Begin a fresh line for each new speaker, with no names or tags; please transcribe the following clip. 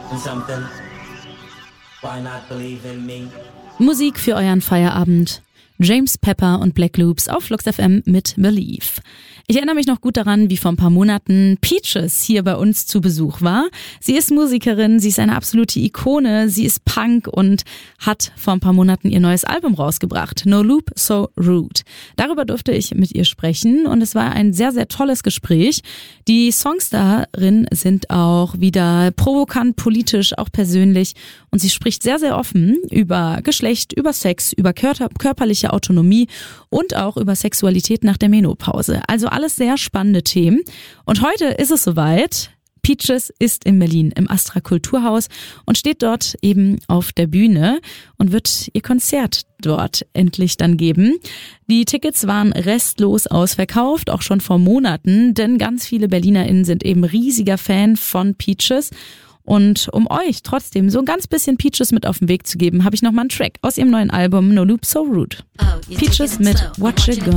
Musik für euren Feierabend. James Pepper und Black Loops auf Flux FM mit Believe. Ich erinnere mich noch gut daran, wie vor ein paar Monaten Peaches hier bei uns zu Besuch war. Sie ist Musikerin, sie ist eine absolute Ikone, sie ist Punk und hat vor ein paar Monaten ihr neues Album rausgebracht, No Loop, So Rude. Darüber durfte ich mit ihr sprechen und es war ein sehr, sehr tolles Gespräch. Die Songs darin sind auch wieder provokant, politisch, auch persönlich und sie spricht sehr, sehr offen über Geschlecht, über Sex, über körperliche Autonomie und auch über Sexualität nach der Menopause. Also alles sehr spannende Themen. Und heute ist es soweit. Peaches ist in Berlin im Astra Kulturhaus und steht dort eben auf der Bühne und wird ihr Konzert dort endlich dann geben. Die Tickets waren restlos ausverkauft, auch schon vor Monaten, denn ganz viele BerlinerInnen sind eben riesiger Fan von Peaches. Und um euch trotzdem so ein ganz bisschen Peaches mit auf den Weg zu geben, habe ich nochmal einen Track aus ihrem neuen Album No Loop, So Rude. Peaches mit What You Gonna